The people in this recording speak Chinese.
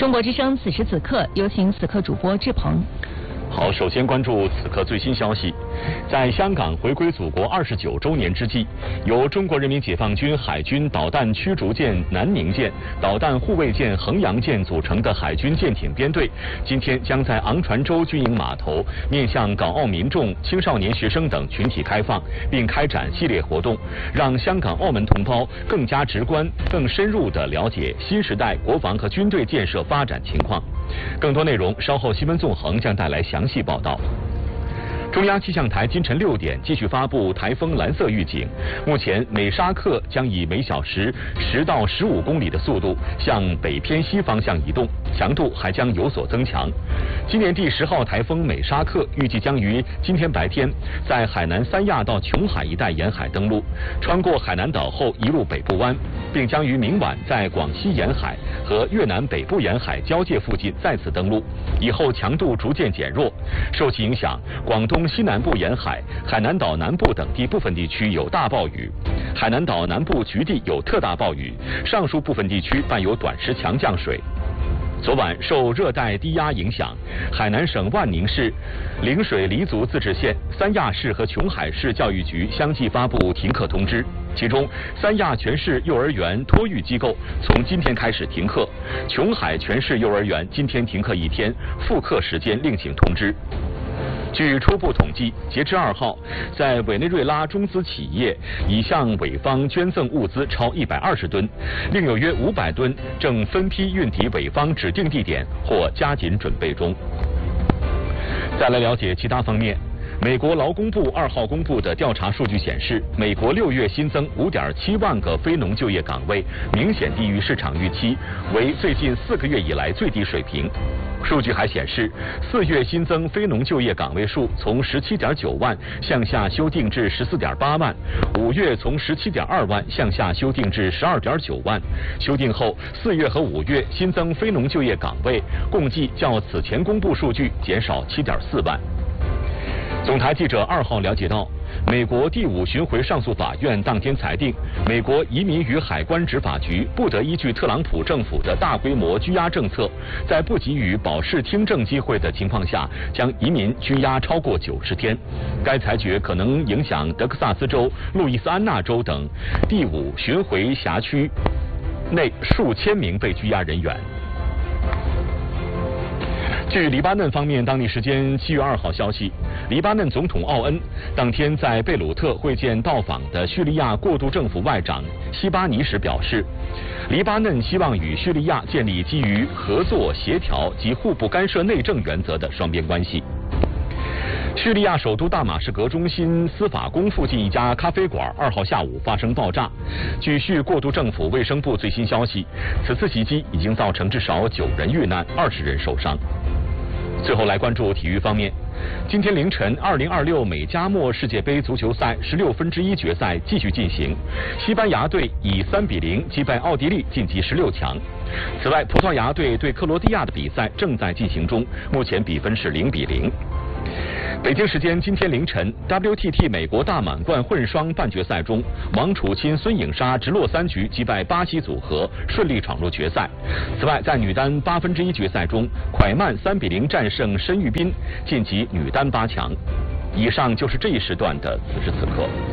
中国之声此时此刻，有请此刻主播志鹏。 好，首先关注此刻最新消息。在香港回归祖国29周年之际，由中国人民解放军海军导弹驱逐舰南宁舰、导弹护卫舰衡阳舰组成的海军舰艇编队，今天将在昂船洲军营码头面向港澳民众、青少年学生等群体开放，并开展系列活动，让香港、澳门同胞更加直观、更深入地了解新时代国防和军队建设发展情况。更多内容稍后新闻纵横将带来详细报道。中央气象台今晨6点继续发布台风蓝色预警，目前美沙克将以每小时10到15公里的速度向北偏西方向移动，强度还将有所增强。今年第10号台风美沙克预计将于今天白天在海南三亚到琼海一带沿海登陆，穿过海南岛后一路北部湾，并将于明晚在广西沿海和越南北部沿海交界附近再次登陆，以后强度逐渐减弱。受其影响，广东西南部沿海、海南岛南部等地部分地区有大暴雨，海南岛南部局地有特大暴雨，上述部分地区伴有短时强降水。昨晚受热带低压影响，海南省万宁市、陵水黎族自治县、三亚市和琼海市教育局相继发布停课通知。其中，三亚全市幼儿园托育机构从今天开始停课，琼海全市幼儿园今天停课1天，复课时间另行通知。据初步统计，截至2号，在委内瑞拉中资企业已向委方捐赠物资超120吨，另有约500吨正分批运抵委方指定地点或加紧准备中。再来了解其他方面。美国劳工部2号公布的调查数据显示，美国6月新增5.7万个非农就业岗位，明显低于市场预期，为最近4个月以来最低水平。数据还显示，4月新增非农就业岗位数从17.9万向下修订至14.8万，5月从17.2万向下修订至12.9万。修订后，4月和5月新增非农就业岗位共计较此前公布数据减少7.4万。总台记者2号了解到，美国第5巡回上诉法院当天裁定，美国移民与海关执法局不得依据特朗普政府的大规模拘押政策，在不给予保释听证机会的情况下，将移民拘押超过90天。该裁决可能影响德克萨斯州、路易斯安那州等第5巡回辖区内数千名被拘押人员。据黎巴嫩方面当地时间7月2号消息，黎巴嫩总统奥恩当天在贝鲁特会见到访的叙利亚过渡政府外长西巴尼时表示，黎巴嫩希望与叙利亚建立基于合作、协调及互不干涉内政原则的双边关系。叙利亚首都大马士革中心司法宫附近一家咖啡馆2号下午发生爆炸。据叙过渡政府卫生部最新消息，此次袭击已经造成至少9人遇难，20人受伤。最后来关注体育方面，今天凌晨2026美加墨世界杯足球赛16分之一决赛继续进行，西班牙队以3-0击败奥地利晋级16强。此外，葡萄牙队对克罗地亚的比赛正在进行中，目前比分是0-0。北京时间今天凌晨 ，WTT 美国大满贯混双半决赛中，王楚钦、孙颖莎直落3局击败巴西组合，顺利闯入决赛。此外，在女单8分之一决赛中，蒯曼3-0战胜申玉斌，晋级女单8强。以上就是这一时段的此时此刻。